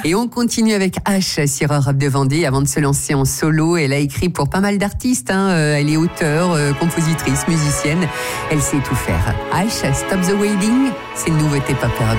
Et on continue avec H sur Europe de Vendée. Avant de se lancer en solo, elle a écrit pour pas mal d'artistes. Elle est auteure, compositrice, musicienne. Elle sait tout faire. H, Stop the Waiting, c'est une nouveauté pop.